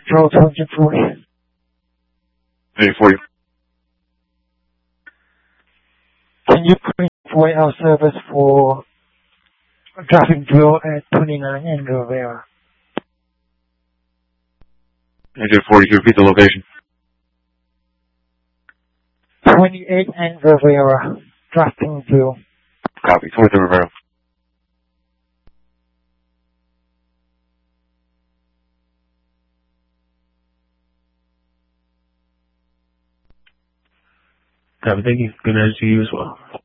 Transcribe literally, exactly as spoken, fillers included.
Control two forty. eight forty. Can you please provide our service for traffic flow at twenty-nine and Rivera? eight forty, can you repeat the location? twenty-eight and Rivera, traffic flow. Copy, twenty-three Rivera. Copy, thank you. Good night to you as well.